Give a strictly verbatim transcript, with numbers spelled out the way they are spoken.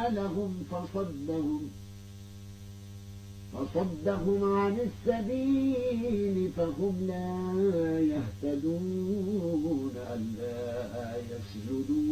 لهم فصدهم فصدهم عن السبيل فهم لا يهتدون ألا يسجدون